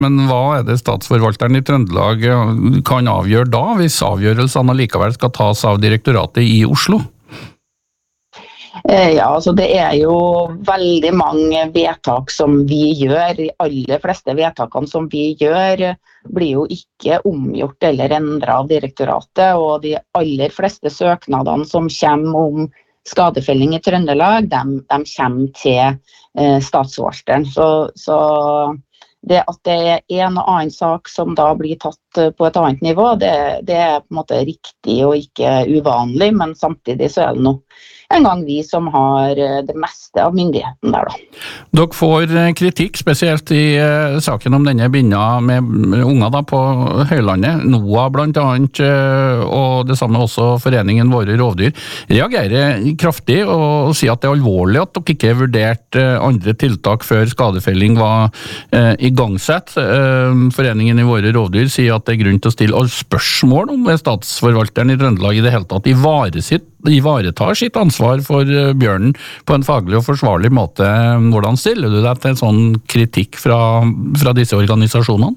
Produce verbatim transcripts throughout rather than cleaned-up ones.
Men hva er det statsforvalteren i Trøndelag kan avgjøre da, hvis avgjørelsene likevel skal tas av direktoratet i Oslo? Ja, altså det er jo veldig mange vedtak som vi gjør. De aller fleste vedtakene som vi gjør blir jo ikke omgjort eller endret av direktoratet, og de aller fleste søknadene som kommer om skadefelling i Trøndelag, de, de kommer til eh, statsforvalteren. Så, så det at det er en og annen sak som da blir tatt på et annet nivå, det, det er på en måte riktig og ikke uvanlig, men samtidig så er det noe en gang vi som har det meste av myndigheten der da. Dere får kritikk, spesielt i uh, saken om denne binda med unger da på Høylandet. NOAH blant annet, uh, og det samme også Foreningen Våre Rovdyr, reagerer kraftig og sier at det er alvorlig at dere ikke vurderte uh, andre tiltak før skadefelling var uh, igangsett. Uh, Foreningen i Våre Rovdyr sier at det er grunn til å stille spørsmål om statsforvalteren i Trøndelag i det hele tatt ivaretar ivaretar sitt ansvar for bjørnen på en faglig og forsvarlig måte. Hvordan stiller du deg til en sånn kritikk fra, fra disse organisasjonene?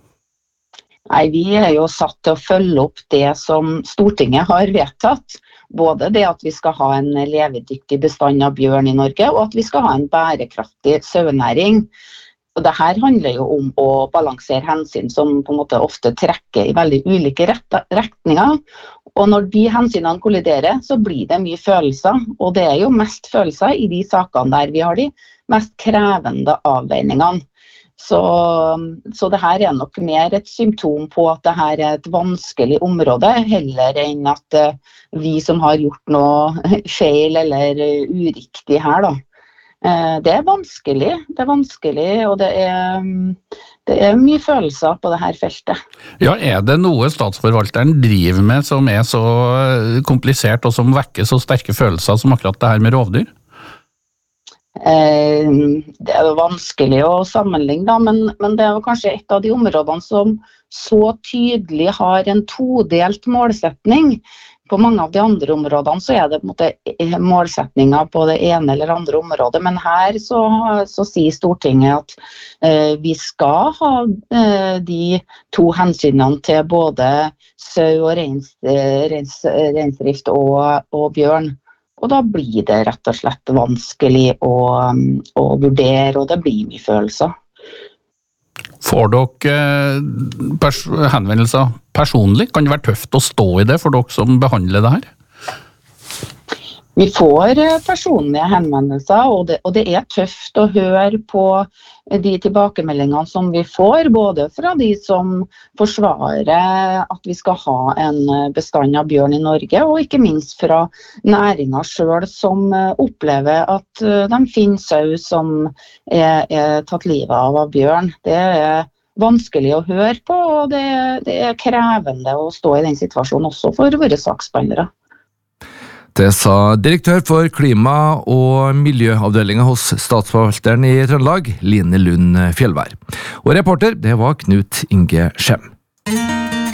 Nei, vi er jo satt til å følge opp det som Stortinget har vedtatt. Både det at vi skal ha en levedyktig bestand av bjørn i Norge, og at vi skal ha en bærekraftig sauenæring. Og det her handler jo om å balansere hensyn som på en måte ofte trekker i veldig ulike retninger. Og når de hensynene kolliderer, så blir det mye følelser. Og det er jo mest følelser i de sakene der vi har de mest krevende avveiningene. Så, så det her er nok mer et symptom på at det her er et vanskelig område, heller enn at vi som har gjort noe feil eller uriktig her da. Det er vanskelig, det er vanskelig, og det er, det er mye følelser på det her feltet. Ja, er det noe statsforvalteren driver med som er så komplisert og som vekker så sterke følelser som akkurat det her med rovdyr? Eh, det er jo vanskelig å sammenligne, da, men, men det er jo kanskje et av de områdene som så tydelig har en todelt målsetning. På mange av de andre områdene så er det på en måte målsetninger på det ene eller andre området, men her så, så sier Stortinget at eh, vi skal ha eh, de to hensynene til både sau og reins, reins, reinsdrift og, og bjørn. Og da blir det rett og slett vanskelig å, å vurdere, og det blir mye følelser. Får dere pers- henvendelser personlig? Kan det være tøft å stå i det for dere som behandler det her? Vi får personlige henvendelser, og det, og det er tøft å høre på de tilbakemeldingene som vi får, både fra de som forsvarer at vi skal ha en bestand av bjørn i Norge, og ikke minst fra næringen selv som opplever at de finner sau som er, er tatt livet av av bjørn. Det er vanskelig å høre på, og det, det er krevende å stå i den situasjonen også for våre saksbehandlere. Det sa direktør for klima- og miljøavdelingen hos statsforvalteren i Trøndelag, Line Lund Fjellvær. Og reporter, det var Knut Inge Skjem.